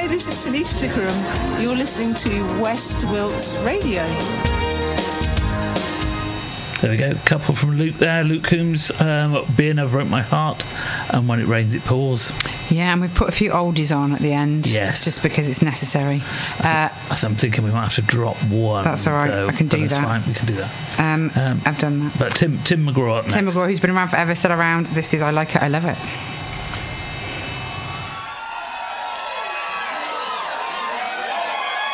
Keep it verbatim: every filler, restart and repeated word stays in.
Hi, this is Sunita Tikaram. You're listening to West Wilts Radio. There we go. Couple from Luke there. Luke Coombs, um, Be Never Broke My Heart, and When It Rains It Pours. Yeah, and we've put a few oldies on at the end. Yes. Just because it's necessary. I th- uh, I'm thinking we might have to drop one. That's all right. Though, I can do that's that. Fine. We can do that. Um, Um, I've done that. But Tim Tim McGraw up next. Tim McGraw, who's been around forever, still around. This is I Like It, I Love It.